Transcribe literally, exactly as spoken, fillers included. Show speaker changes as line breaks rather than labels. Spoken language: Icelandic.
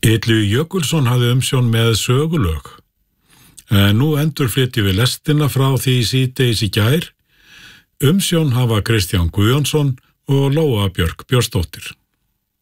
Illugi Jökulsson hafði umsjón með sögulög. En nú endurflytjum við lestina frá því síðdegis í gær. Umsjón hafa Kristján Guðjónsson og Lóa Björk Björnsdóttir.